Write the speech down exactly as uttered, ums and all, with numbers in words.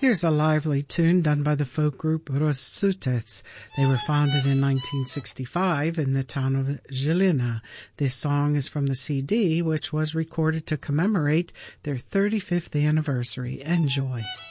Here's a lively tune done by the folk group Rozsutets. They were founded in nineteen sixty-five in the town of Žilina. This song is from the C D, which was recorded to commemorate their thirty-fifth anniversary. Enjoy.